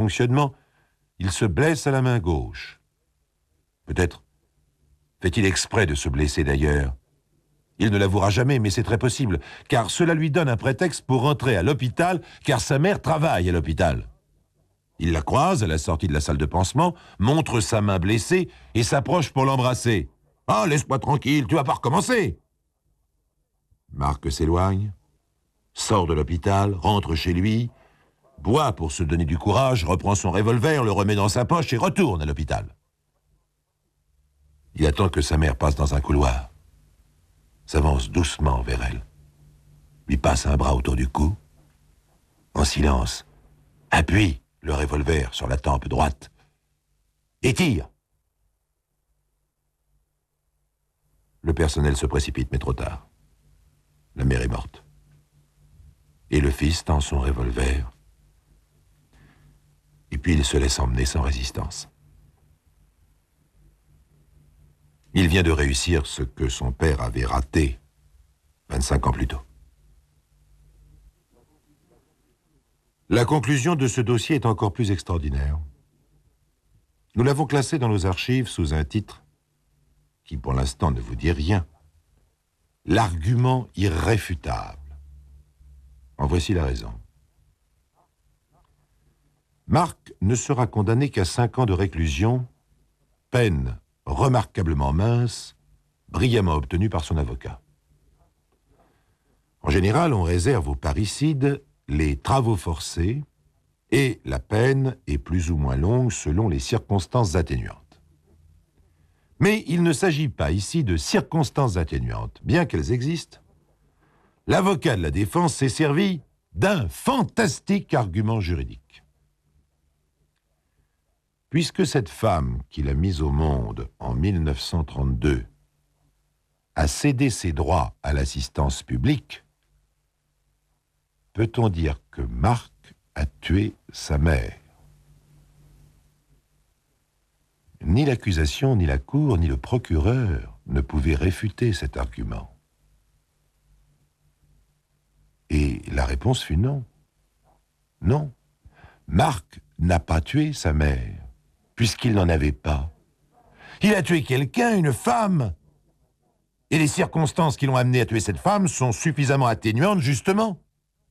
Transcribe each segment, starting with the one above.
dysfonctionnement, il se blesse à la main gauche. Peut-être fait-il exprès de se blesser d'ailleurs. Il ne l'avouera jamais, mais c'est très possible, car cela lui donne un prétexte pour rentrer à l'hôpital, car sa mère travaille à l'hôpital. Il la croise à la sortie de la salle de pansement, montre sa main blessée et s'approche pour l'embrasser. « Ah, laisse-moi tranquille, tu vas pas recommencer !» Marc s'éloigne, sort de l'hôpital, rentre chez lui, boit pour se donner du courage, reprend son revolver, le remet dans sa poche et retourne à l'hôpital. Il attend que sa mère passe dans un couloir, s'avance doucement vers elle, lui passe un bras autour du cou, en silence, appuie le revolver sur la tempe droite et tire. Le personnel se précipite, mais trop tard. La mère est morte. Et le fils tend son revolver, et puis il se laisse emmener sans résistance. Il vient de réussir ce que son père avait raté 25 ans plus tôt. La conclusion de ce dossier est encore plus extraordinaire. Nous l'avons classé dans nos archives sous un titre qui, pour l'instant, ne vous dit rien. L'argument irréfutable. En voici la raison. Marc ne sera condamné qu'à 5 ans de réclusion, peine remarquablement mince, brillamment obtenue par son avocat. En général, on réserve aux parricides les travaux forcés et la peine est plus ou moins longue selon les circonstances atténuantes. Mais il ne s'agit pas ici de circonstances atténuantes, bien qu'elles existent. L'avocat de la défense s'est servi d'un fantastique argument juridique. Puisque cette femme qu'il a mise au monde en 1932 a cédé ses droits à l'assistance publique, peut-on dire que Marc a tué sa mère? Ni l'accusation, ni la cour, ni le procureur ne pouvaient réfuter cet argument. Et la réponse fut non. Non, Marc n'a pas tué sa mère, puisqu'il n'en avait pas. Il a tué quelqu'un, une femme. Et les circonstances qui l'ont amené à tuer cette femme sont suffisamment atténuantes, justement.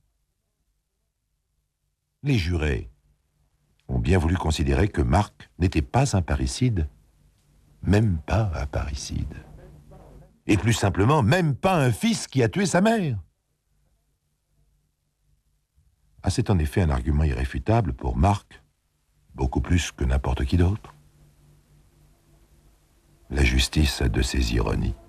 Les jurés ont bien voulu considérer que Marc n'était pas un parricide, même pas un parricide. Et plus simplement, même pas un fils qui a tué sa mère. Ah, c'est en effet un argument irréfutable pour Marc, beaucoup plus que n'importe qui d'autre. La justice a de ses ironies.